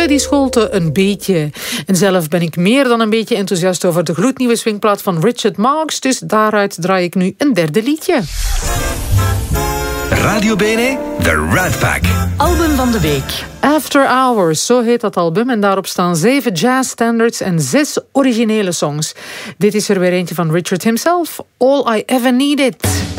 Freddy Scholte een beetje. En zelf ben ik meer dan een beetje enthousiast over de gloednieuwe swingplaat van Richard Marx. Dus daaruit draai ik nu een derde liedje. Radio Bene, The Rat Pack. Album van de week. After Hours, zo heet dat album. En daarop staan 7 jazz standards en 6 originele songs. Dit is er weer eentje van Richard himself. All I Ever Needed.